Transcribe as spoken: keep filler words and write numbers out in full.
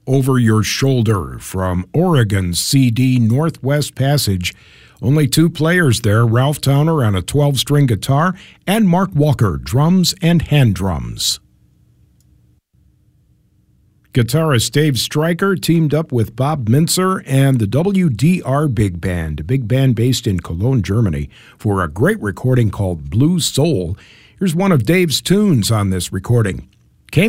Over Your Shoulder from Oregon's C D Northwest Passage. Only two players there, Ralph Towner on a twelve-string guitar and Mark Walker, drums and hand drums. Guitarist Dave Stryker teamed up with Bob Mintzer and the W D R Big Band, a big band based in Cologne, Germany, for a great recording called Blue Soul. Here's one of Dave's tunes on this recording.